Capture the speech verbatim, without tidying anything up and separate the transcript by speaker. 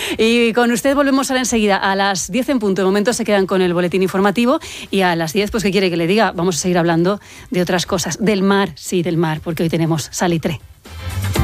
Speaker 1: Y con usted volvemos ahora enseguida a las diez en punto. De momento se quedan con el boletín informativo y a las diez, pues ¿qué quiere que le diga? Vamos a seguir hablando de otras cosas, del mar, sí, del mar, porque hoy tenemos salitre.